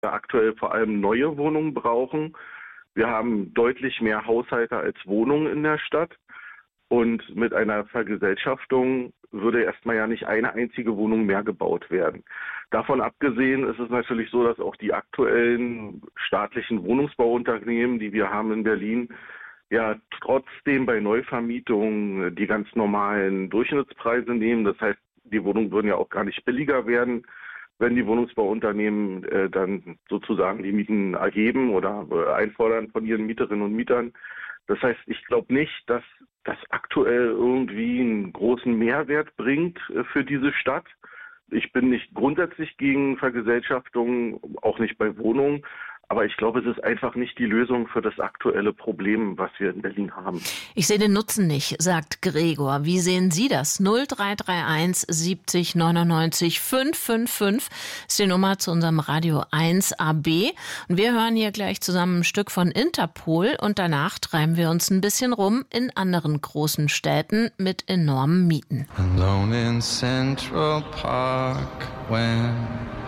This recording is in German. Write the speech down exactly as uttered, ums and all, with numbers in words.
wir aktuell vor allem neue Wohnungen brauchen. Wir haben deutlich mehr Haushalte als Wohnungen in der Stadt. Und mit einer Vergesellschaftung würde erstmal ja nicht eine einzige Wohnung mehr gebaut werden. Davon abgesehen ist es natürlich so, dass auch die aktuellen staatlichen Wohnungsbauunternehmen, die wir haben in Berlin, ja trotzdem bei Neuvermietungen die ganz normalen Durchschnittspreise nehmen. Das heißt, die Wohnungen würden ja auch gar nicht billiger werden, wenn die Wohnungsbauunternehmen äh, dann sozusagen die Mieten erheben oder äh, einfordern von ihren Mieterinnen und Mietern. Das heißt, ich glaube nicht, dass das aktuell irgendwie einen großen Mehrwert bringt äh, für diese Stadt. Ich bin nicht grundsätzlich gegen Vergesellschaftung, auch nicht bei Wohnungen. Aber ich glaube, es ist einfach nicht die Lösung für das aktuelle Problem, was wir in Berlin haben. Ich sehe den Nutzen nicht, sagt Gregor. Wie sehen Sie das? null drei drei eins siebzig neunundneunzig fünfhundertfünfundfünfzig ist die Nummer zu unserem Radio eins A B. Und wir hören hier gleich zusammen ein Stück von Interpol und danach treiben wir uns ein bisschen rum in anderen großen Städten mit enormen Mieten. Alone in Central Park when